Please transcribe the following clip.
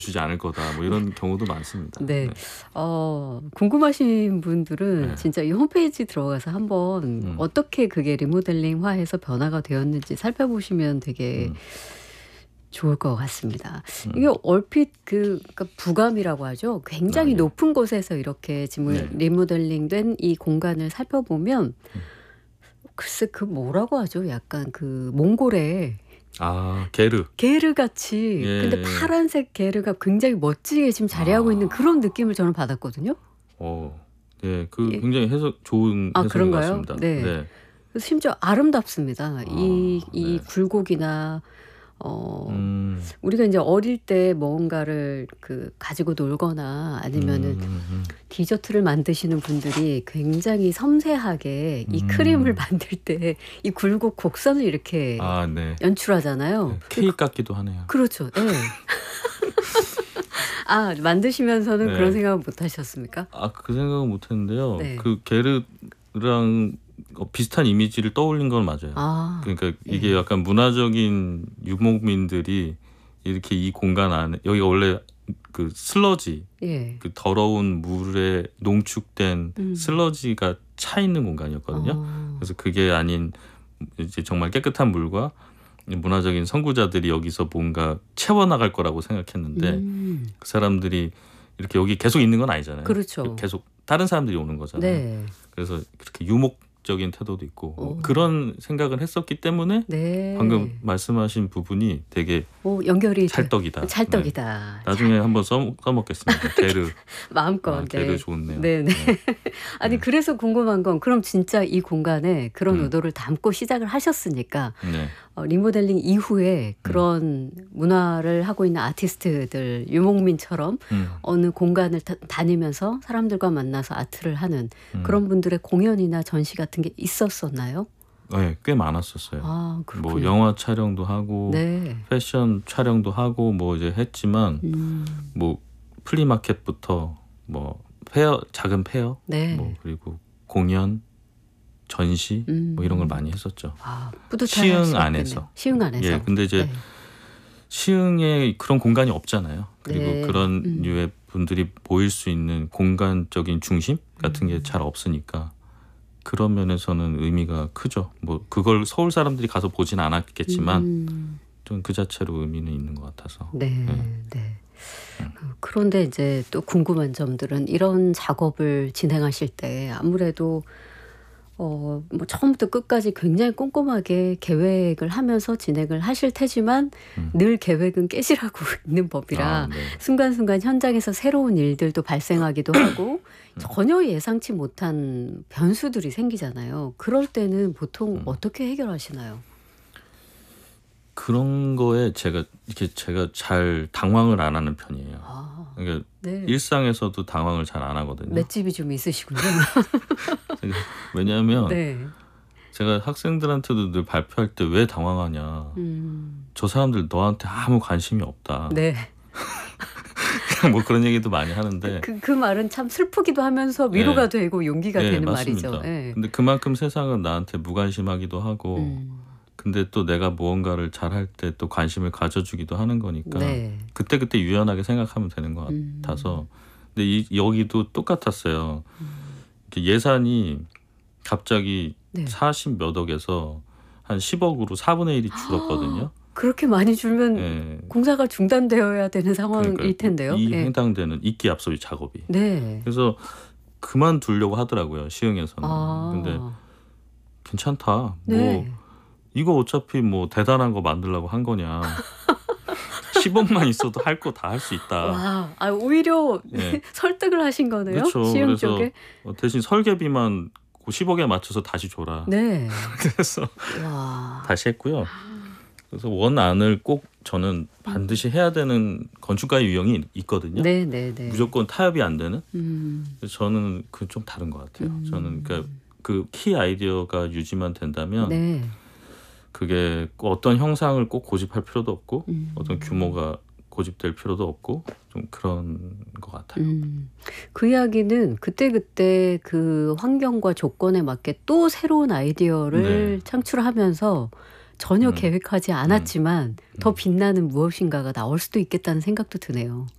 주지 않을 거다. 뭐 이런 경우도 많습니다. 네. 네. 궁금하신 분들은 네. 진짜 이 홈페이지 들어가서 한번 음. 어떻게 그게 리모델링화해서 변화가 되었는지 살펴보시면 되게 음. 좋을 것 같습니다. 이게 얼핏 그러니까 부감이라고 하죠. 굉장히 예. 높은 곳에서 이렇게 지금 네. 리모델링된 이 공간을 살펴보면 글쎄 그 뭐라고 하죠? 약간 그 몽골의 게르. 게르같이 예. 근데 파란색 게르가 굉장히 멋지게 지금 자리하고 있는 그런 느낌을 저는 받았거든요. 예, 예. 굉장히 좋은 해석인 것 그런가요? 같습니다. 네. 네. 그래서 심지어 아름답습니다. 이 네. 굴곡이나 우리가 이제 어릴 때 뭔가를 가지고 놀거나 아니면은 디저트를 만드시는 분들이 굉장히 섬세하게 이 크림을 만들 때 이 굴곡 곡선을 이렇게 네. 연출하잖아요. 네, 케이크 같기도 하네요. 그렇죠. 네. 만드시면서는 네. 그런 생각은 못 하셨습니까? 그 생각은 못 했는데요. 네. 그 게르랑 비슷한 이미지를 떠올린 건 맞아요. 그러니까 이게 약간 문화적인 유목민들이 이렇게 이 공간 안에, 여기가 원래 그 슬러지, 예. 그 더러운 물에 농축된 슬러지가 차 있는 공간이었거든요. 그래서 그게 아닌 이제 정말 깨끗한 물과 문화적인 선구자들이 여기서 뭔가 채워나갈 거라고 생각했는데 그 사람들이 이렇게 여기 계속 있는 건 아니잖아요. 그렇죠. 계속 다른 사람들이 오는 거잖아요. 네. 그래서 그렇게 유목적인 태도도 있고 그런 생각을 했었기 때문에 네. 방금 말씀하신 부분이 되게 연결이 찰떡이다. 찰떡이다. 네. 나중에 한번 써먹겠습니다. 게르. 마음껏. 게르 좋네요. 네. 아니 그래서 궁금한 건 그럼 진짜 이 공간에 그런 의도를 담고 시작을 하셨으니까 네. 리모델링 이후에 그런 문화를 하고 있는 아티스트들 유목민처럼 어느 공간을 다니면서 사람들과 만나서 아트를 하는 그런 분들의 공연이나 전시 같은 게 있었었나요? 네, 꽤 많았었어요. 그렇군요. 뭐 영화 촬영도 하고 네. 패션 촬영도 하고 뭐 이제 했지만 뭐 플리마켓부터 뭐 작은 페어, 네. 뭐 그리고 공연, 전시 뭐 이런 걸 많이 했었죠. 뿌듯하셨겠네요. 시흥 안에서. 시흥 안에서. 예, 근데 이제 네. 시흥에 그런 공간이 없잖아요. 그리고 네. 그런 류의 분들이 모일 수 있는 공간적인 중심 같은 게 잘 없으니까 그런 면에서는 의미가 크죠. 뭐 그걸 서울 사람들이 가서 보진 않았겠지만 좀 그 자체로 의미는 있는 것 같아서. 네. 그런데 이제 또 궁금한 점들은 이런 작업을 진행하실 때 아무래도 뭐 처음부터 끝까지 굉장히 꼼꼼하게 계획을 하면서 진행을 하실 테지만 늘 계획은 깨지라고 있는 법이라 네. 순간순간 현장에서 새로운 일들도 발생하기도 하고 전혀 예상치 못한 변수들이 생기잖아요. 그럴 때는 보통 어떻게 해결하시나요? 그런 거에 제가 잘 당황을 안 하는 편이에요. 그러니까 네. 일상에서도 당황을 잘 안 하거든요. 맷집이 좀 있으시군요. 왜냐하면 네. 제가 학생들한테도 늘 발표할 때 왜 당황하냐. 저 사람들 너한테 아무 관심이 없다. 네. 뭐 그런 얘기도 많이 하는데. 그 말은 참 슬프기도 하면서 위로가 되고 용기가 되는 맞습니다. 말이죠. 네. 근데 그만큼 세상은 나한테 무관심하기도 하고 근데 또 내가 무언가를 잘할 때 또 관심을 가져주기도 하는 거니까 네. 그때그때 유연하게 생각하면 되는 것 같아서. 근데 여기도 똑같았어요. 예산이 갑자기 네. 40 몇 억에서 한 10억으로 4분의 1이 줄었거든요. 그렇게 많이 줄면 네. 공사가 중단되어야 되는 상황일 그러니까 텐데요. 이 네. 해당되는 이끼 앞소리 작업이. 네. 그래서 그만두려고 하더라고요. 시흥에서는. 근데 괜찮다. 네. 뭐 이거 어차피 뭐 대단한 거 만들려고 한 거냐. 10억만 있어도 할 거 다 할 수 있다. 와, 오히려 네. 설득을 하신 거네요. 그렇죠. 시흥 그래서 쪽에. 대신 설계비만 그 10억에 맞춰서 다시 줘라. 네. 그래서 와. 다시 했고요. 그래서 원안을 꼭 저는 반드시 해야 되는 건축가의 유형이 있거든요. 네. 무조건 타협이 안 되는. 그래서 저는 그 좀 다른 것 같아요. 저는 그러니까 그 키 아이디어가 유지만 된다면 네. 그게 꼭 어떤 형상을 꼭 고집할 필요도 없고 어떤 규모가 고집될 필요도 없고 좀 그런 것 같아요. 그 이야기는 그때그때 그 환경과 조건에 맞게 또 새로운 아이디어를 창출하면서 전혀 계획하지 않았지만 더 빛나는 무엇인가가 나올 수도 있겠다는 생각도 드네요.